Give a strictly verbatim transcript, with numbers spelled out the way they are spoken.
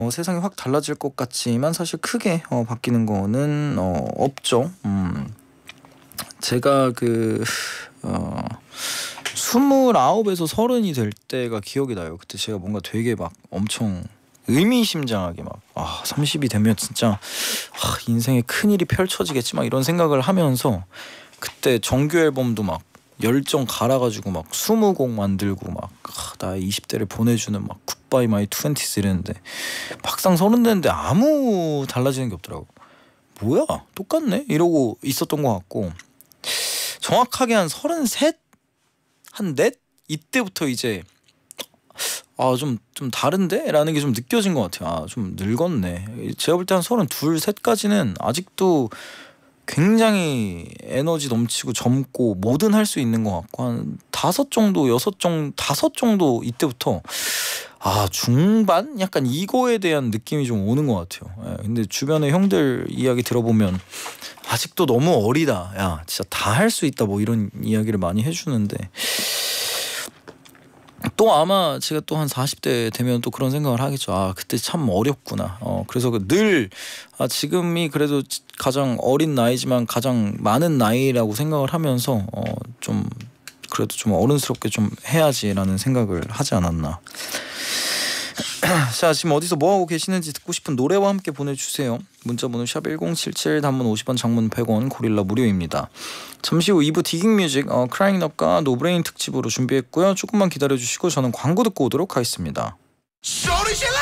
어, 세상이 확 달라질 것 같지만 사실 크게 어, 바뀌는 거는 어, 없죠. 음, 제가 그 어, 스물아홉에서 서른이 될 때가 기억이 나요. 그때 제가 뭔가 되게 막 엄청 의미심장하게 막 아, 삼십이 되면 진짜 아, 인생에 큰일이 펼쳐지겠지 막 이런 생각을 하면서 그때 정규 앨범도 막 열정 갈아가지고 막 스무 곡 만들고 막 아, 나의 이십 대를 보내주는 막 굿바이 마이 트웬티스 이랬는데 막상 서른 됐는데 아무 달라지는 게 없더라고. 뭐야 똑같네 이러고 있었던 것 같고 정확하게 한 서른셋 한 넷 이때부터 이제 아 좀 좀 다른데? 라는 게 좀 느껴진 것 같아요. 아 좀 늙었네. 제가 볼 때 한 서른둘 셋까지는 아직도 굉장히 에너지 넘치고 젊고 뭐든 할 수 있는 것 같고 한 다섯 정도 여섯 정도 다섯 정도 이때부터 아 중반? 약간 이거에 대한 느낌이 좀 오는 것 같아요. 예, 근데 주변에 형들 이야기 들어보면 아직도 너무 어리다. 야 진짜 다 할 수 있다. 뭐 이런 이야기를 많이 해주는데 또 아마 제가 또 한 사십 대 되면 또 그런 생각을 하겠죠. 아 그때 참 어렵구나. 어 그래서 늘 아, 지금이 그래도 가장 어린 나이지만 가장 많은 나이라고 생각을 하면서 어 좀 그래도 좀 어른스럽게 좀 해야지라는 생각을 하지 않았나. 자 지금 어디서 뭐하고 계시는지 듣고 싶은 노래와 함께 보내주세요. 문자번호 샵 일공칠칠 단문 오십 원 장문 백 원 고릴라 무료입니다. 잠시 후 이 부 디깅뮤직 어, 크라잉넛과 노브레인 특집으로 준비했고요. 조금만 기다려주시고 저는 광고 듣고 오도록 하겠습니다.